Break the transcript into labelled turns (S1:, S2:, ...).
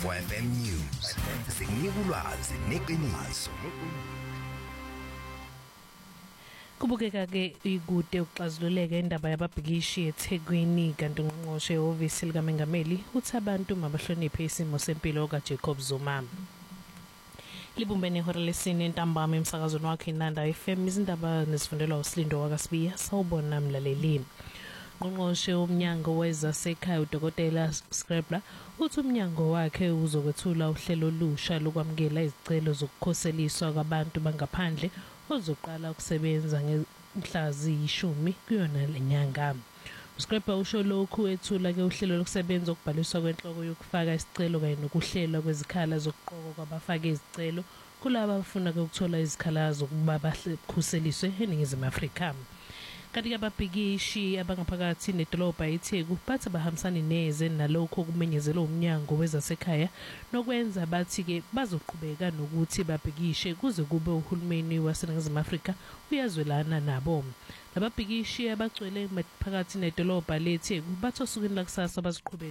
S1: 4FM News. Sikunika ulwazi neqiniso.
S2: Kubukeka ke ikude ukuxazululeka indaba yababhikishi eThekwini kanti ungqongqoshe ehhovisi likaMengameli uthi abantu mabahloniphe isimo sempilo kaJacob Zuma. Libumbene ihora lesine ntambama emsakazweni wakhe iNanda FM izindaba nezifundelwa uSlindo wakasibiya sawubona mlaleli. Ungqongqoshe womnyango wezasekhaya uDokotela Scrabler uthi umnyango wakhe uzokwethula uhlelo olusha lokwamukela izicelo zokukhoseliswa kwabantu bangaphandle ozoqala ukusebenza ngomhla ziyishumi kuyona lenyanga. uScrabler usho lokhu ethula ke uhlelo lokusebenza okubhaliswa kwenhloko yokufaka isicelo kanye nokuhlela kwezikhala zokuqoka kwabafaka izicelo kulabo abafuna ukuthola izikhalazo ukuba bakhuseliswe eNingizimu Afrika. Kanti ababhikishi abangaphakathi nedolobha eTheku bathi bahambisana neze nalokho okumenyezelwe umnyango wezasekhaya nokwenza bathi ke bazoqhubeka nokuthi babhikishe kuze kube uhulumeni waseNingizimu Afrika uyazwelana nabo. Lababhikishi abagcwele phakathi nedolobha leTheku bathi osukwini lakusasa baziqhubeka